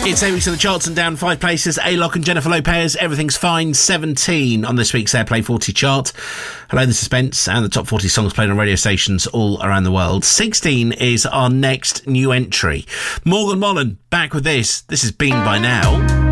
It's 8 weeks of the charts and down 5 places. A-Lock and Jennifer Lopez, Everything's Fine, 17 on this week's Airplay 40 chart. Hello, the Suspense, and the top 40 songs played on radio stations all around the world. 16 is our next new entry. Morgan Wallen, back with this. This is Been By Now.